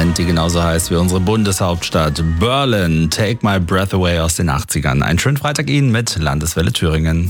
Band, die genauso heißt wie unsere Bundeshauptstadt Berlin. Take My Breath Away aus den 80ern. Einen schönen Freitag Ihnen mit Landeswelle Thüringen.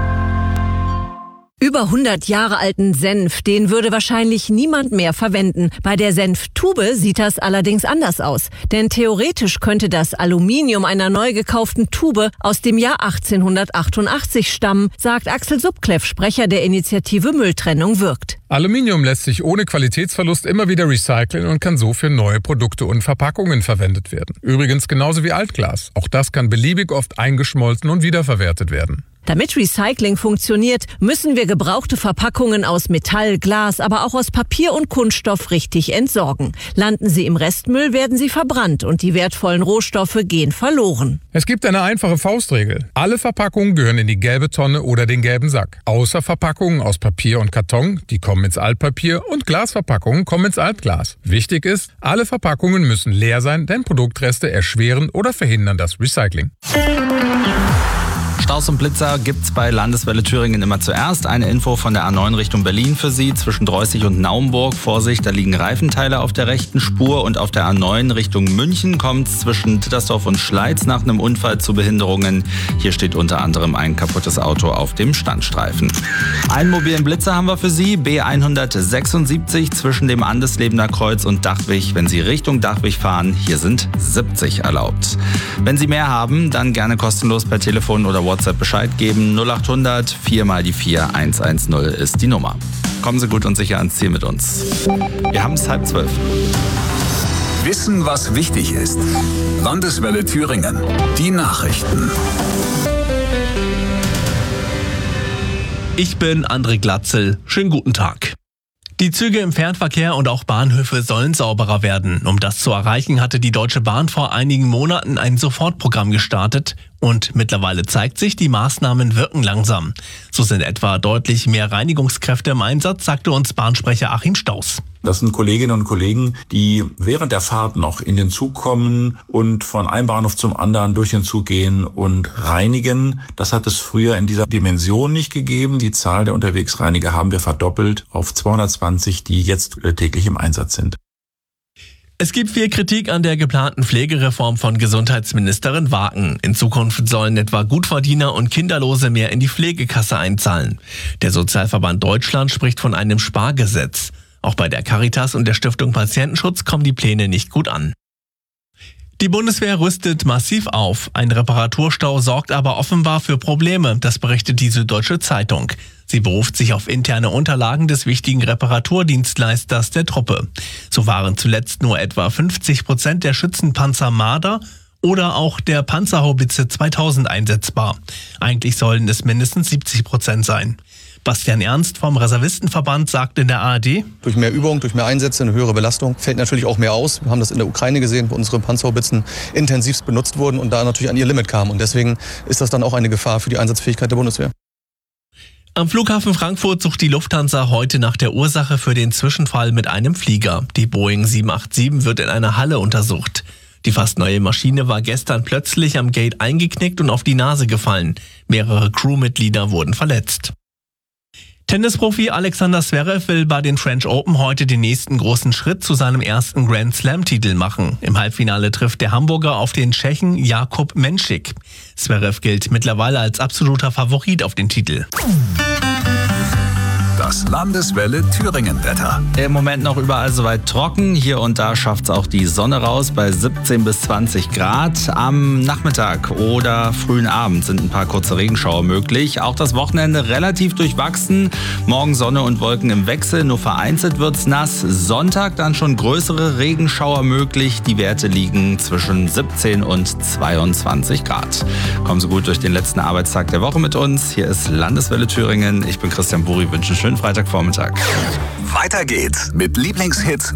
Über 100 Jahre alten Senf, den würde wahrscheinlich niemand mehr verwenden. Bei der Senftube sieht das allerdings anders aus. Denn theoretisch könnte das Aluminium einer neu gekauften Tube aus dem Jahr 1888 stammen, sagt Axel Subkleff, Sprecher der Initiative Mülltrennung wirkt. Aluminium lässt sich ohne Qualitätsverlust immer wieder recyceln und kann so für neue Produkte und Verpackungen verwendet werden. Übrigens genauso wie Altglas. Auch das kann beliebig oft eingeschmolzen und wiederverwertet werden. Damit Recycling funktioniert, müssen wir gebrauchte Verpackungen aus Metall, Glas, aber auch aus Papier und Kunststoff richtig entsorgen. Landen sie im Restmüll, werden sie verbrannt und die wertvollen Rohstoffe gehen verloren. Es gibt eine einfache Faustregel. Alle Verpackungen gehören in die gelbe Tonne oder den gelben Sack. Außer Verpackungen aus Papier und Karton, die kommen ins Altpapier, und Glasverpackungen kommen ins Altglas. Wichtig ist, alle Verpackungen müssen leer sein, denn Produktreste erschweren oder verhindern das Recycling. Staus und Blitzer gibt's bei Landeswelle Thüringen immer zuerst. Eine Info von der A9 Richtung Berlin für Sie zwischen Dreußig und Naumburg. Vorsicht, da liegen Reifenteile auf der rechten Spur, und auf der A9 Richtung München kommt's zwischen Dittersdorf und Schleiz nach einem Unfall zu Behinderungen. Hier steht unter anderem ein kaputtes Auto auf dem Standstreifen. Einen mobilen Blitzer haben wir für Sie, B176 zwischen dem Andeslebener Kreuz und Dachwig. Wenn Sie Richtung Dachwig fahren, hier sind 70 erlaubt. Wenn Sie mehr haben, dann gerne kostenlos per Telefon oder WhatsApp Bescheid geben. 0800 4 mal die 4 110 ist die Nummer. Kommen Sie gut und sicher ans Ziel mit uns. Wir haben es 11:30. Wissen, was wichtig ist. Landeswelle Thüringen. Die Nachrichten. Ich bin André Glatzel. Schönen guten Tag. Die Züge im Fernverkehr und auch Bahnhöfe sollen sauberer werden. Um das zu erreichen, hatte die Deutsche Bahn vor einigen Monaten ein Sofortprogramm gestartet. Und mittlerweile zeigt sich, die Maßnahmen wirken langsam. So sind etwa deutlich mehr Reinigungskräfte im Einsatz, sagte uns Bahnsprecher Achim Staus. Das sind Kolleginnen und Kollegen, die während der Fahrt noch in den Zug kommen und von einem Bahnhof zum anderen durch den Zug gehen und reinigen. Das hat es früher in dieser Dimension nicht gegeben. Die Zahl der Unterwegsreiniger haben wir verdoppelt auf 220, die jetzt täglich im Einsatz sind. Es gibt viel Kritik an der geplanten Pflegereform von Gesundheitsministerin Waken. In Zukunft sollen etwa Gutverdiener und Kinderlose mehr in die Pflegekasse einzahlen. Der Sozialverband Deutschland spricht von einem Spargesetz. Auch bei der Caritas und der Stiftung Patientenschutz kommen die Pläne nicht gut an. Die Bundeswehr rüstet massiv auf. Ein Reparaturstau sorgt aber offenbar für Probleme, das berichtet die Süddeutsche Zeitung. Sie beruft sich auf interne Unterlagen des wichtigen Reparaturdienstleisters der Truppe. So waren zuletzt nur etwa 50% der Schützenpanzer Marder oder auch der Panzerhaubitze 2000 einsetzbar. Eigentlich sollen es mindestens 70% sein. Bastian Ernst vom Reservistenverband sagt in der ARD: Durch mehr Übung, durch mehr Einsätze, eine höhere Belastung fällt natürlich auch mehr aus. Wir haben das in der Ukraine gesehen, wo unsere Panzerhaubitzen intensivst benutzt wurden und da natürlich an ihr Limit kamen. Und deswegen ist das dann auch eine Gefahr für die Einsatzfähigkeit der Bundeswehr. Am Flughafen Frankfurt sucht die Lufthansa heute nach der Ursache für den Zwischenfall mit einem Flieger. Die Boeing 787 wird in einer Halle untersucht. Die fast neue Maschine war gestern plötzlich am Gate eingeknickt und auf die Nase gefallen. Mehrere Crewmitglieder wurden verletzt. Tennisprofi Alexander Zverev will bei den French Open heute den nächsten großen Schritt zu seinem ersten Grand Slam-Titel machen. Im Halbfinale trifft der Hamburger auf den Tschechen Jakub Menšík. Zverev gilt mittlerweile als absoluter Favorit auf den Titel. Das Landeswelle Thüringen-Wetter. Im Moment noch überall soweit trocken. Hier und da schafft's auch die Sonne raus bei 17 bis 20 Grad. Am Nachmittag oder frühen Abend sind ein paar kurze Regenschauer möglich. Auch das Wochenende relativ durchwachsen. Morgen Sonne und Wolken im Wechsel. Nur vereinzelt wird's nass. Sonntag dann schon größere Regenschauer möglich. Die Werte liegen zwischen 17 und 22 Grad. Kommen Sie gut durch den letzten Arbeitstag der Woche mit uns. Hier ist Landeswelle Thüringen. Ich bin Christian Buri, wünsche einen schönen Freitagvormittag. Weiter geht's mit Lieblingshits